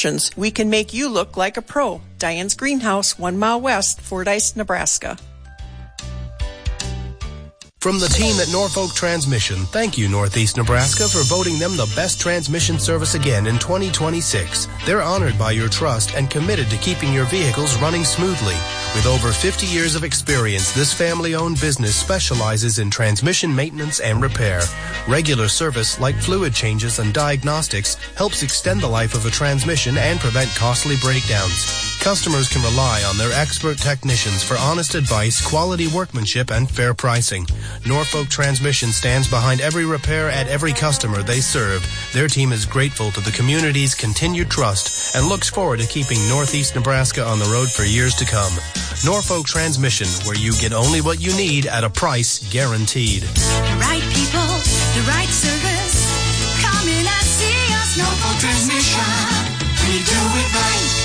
transmissions. We can make you look like a pro. Diane's Greenhouse, 1 mile west, Fordyce, Nebraska. From the team at Norfolk Transmission, thank you, Northeast Nebraska, for voting them the best transmission service again in 2026. They're honored by your trust and committed to keeping your vehicles running smoothly. With over 50 years of experience, this family-owned business specializes in transmission maintenance and repair. Regular service, like fluid changes and diagnostics, helps extend the life of a transmission and prevent costly breakdowns. Customers can rely on their expert technicians for honest advice, quality workmanship, and fair pricing. Norfolk Transmission stands behind every repair at every customer they serve. Their team is grateful to the community's continued trust and looks forward to keeping Northeast Nebraska on the road for years to come. Norfolk Transmission, where you get only what you need at a price guaranteed. The right people, the right service. Come in and see us. Norfolk Transmission. We do it right.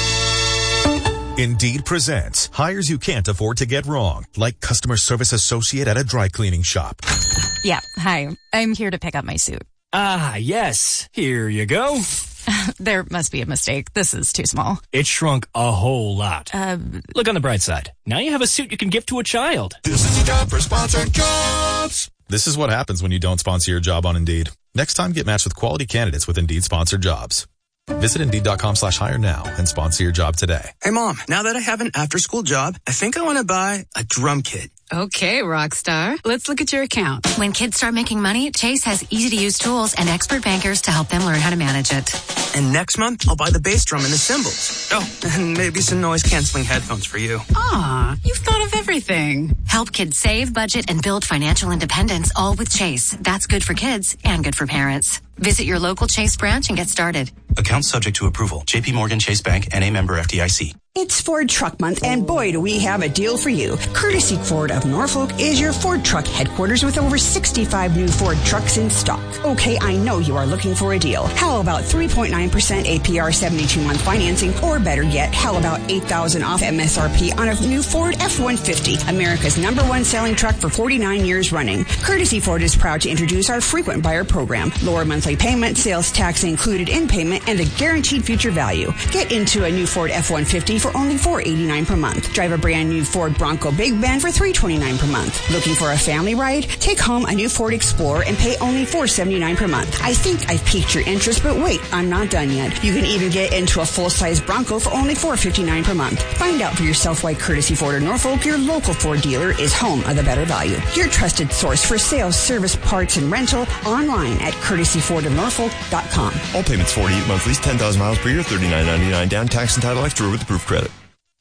Indeed presents hires you can't afford to get wrong, like customer service associate at a dry cleaning shop. Yeah, hi. I'm here to pick up my suit. Ah, yes. Here you go. There must be a mistake. This is too small. It shrunk a whole lot. Look on the bright side. Now you have a suit you can give to a child. This is a job for Sponsored Jobs. This is what happens when you don't sponsor your job on Indeed. Next time, get matched with quality candidates with Indeed Sponsored Jobs. Visit Indeed.com/hire now and sponsor your job today. Hey, Mom, now that I have an after-school job, I think I want to buy a drum kit. Okay, Rockstar. Let's look at your account. When kids start making money, Chase has easy-to-use tools and expert bankers to help them learn how to manage it. And next month, I'll buy the bass drum and the cymbals. Oh, and maybe some noise-canceling headphones for you. Aw, you've thought of everything. Help kids save, budget, and build financial independence, all with Chase. That's good for kids and good for parents. Visit your local Chase branch and get started. Account subject to approval. J.P. Morgan Chase Bank, N.A. member FDIC. It's Ford Truck Month, and boy, do we have a deal for you. Courtesy Ford of Norfolk is your Ford truck headquarters with over 65 new Ford trucks in stock. Okay, I know you are looking for a deal. How about 3.9% APR 72-month financing? Or better yet, how about $8,000 off MSRP on a new Ford F-150, America's #1 selling truck for 49 years running? Courtesy Ford is proud to introduce our frequent buyer program. Lower monthly payment, sales tax included in payment, and a guaranteed future value. Get into a new Ford F-150 for only $489 per month. Drive a brand new Ford Bronco Big Bend for $329 per month. Looking for a family ride? Take home a new Ford Explorer and pay only $479 per month. I think I've piqued your interest, but wait, I'm not done yet. You can even get into a full-size Bronco for only $459 per month. Find out for yourself why Courtesy Ford of Norfolk, your local Ford dealer, is home of the better value. Your trusted source for sales, service, parts, and rental online at courtesyfordofnorfolk.com. All payments 48 monthlies, 10,000 miles per year, $39.99 down, tax and title extra with approved credit.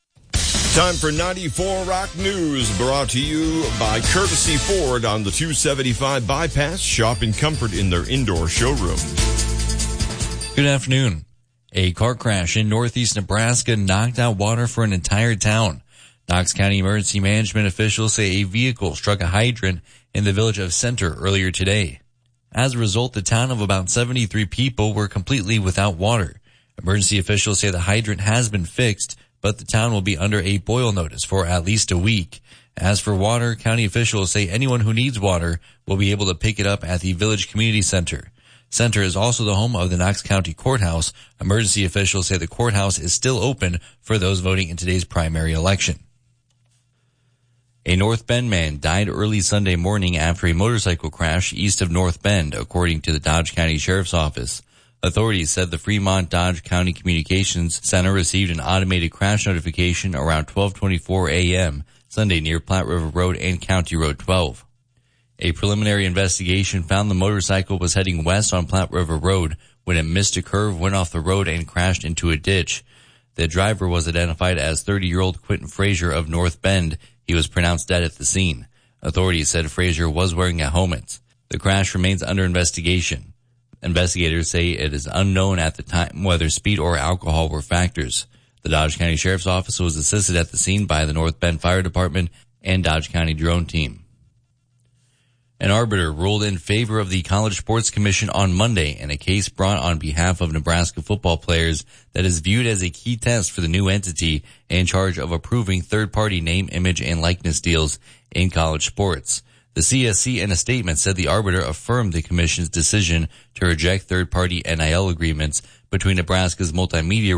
Time for 94 Rock News, brought to you by Courtesy Ford on the 275 bypass. Shop in comfort in their indoor showroom. Good afternoon. A car crash in northeast Nebraska knocked out water for an entire town. Knox County emergency management officials say a vehicle struck a hydrant in the village of Center earlier today. As a result, the town of about 73 people were completely without water. Emergency officials say the hydrant has been fixed, but the town will be under a boil notice for at least a week. As for water, county officials say anyone who needs water will be able to pick it up at the Village Community Center. Center is also the home of the Knox County Courthouse. Emergency officials say the courthouse is still open for those voting in today's primary election. A North Bend man died early Sunday morning after a motorcycle crash east of North Bend, according to the Dodge County Sheriff's Office. Authorities said the Fremont Dodge County Communications Center received an automated crash notification around 12:24 a.m. Sunday near Platte River Road and County Road 12. A preliminary investigation found the motorcycle was heading west on Platte River Road when it missed a curve, went off the road, and crashed into a ditch. The driver was identified as 30-year-old Quentin Frazier of North Bend. He was pronounced dead at the scene. Authorities said Frazier was wearing a helmet. The crash remains under investigation. Investigators say it is unknown at the time whether speed or alcohol were factors. The Dodge County Sheriff's Office was assisted at the scene by the North Bend Fire Department and Dodge County drone team. An arbiter ruled in favor of the College Sports Commission on Monday in a case brought on behalf of Nebraska football players that is viewed as a key test for the new entity in charge of approving third-party name, image, and likeness deals in college sports. The CSC in a statement said the arbiter affirmed the commission's decision to reject third-party NIL agreements between Nebraska's multimedia